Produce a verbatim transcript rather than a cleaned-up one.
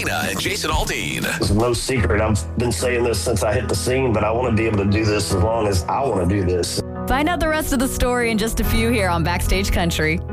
Molina and Jason Aldean. It's no secret. I've been saying this since I hit the scene, but I want to be able to do this as long as I want to do this. Find out the rest of the story in just a few here on Backstage Country.